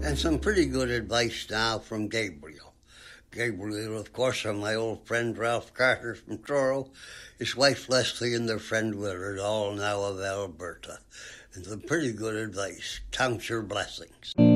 And some pretty good advice now from Gabriel. Gabriel, of course, and my old friend Ralph Carter from Truro, his wife Leslie and their friend Willard, all now of Alberta. And some pretty good advice. Count your blessings.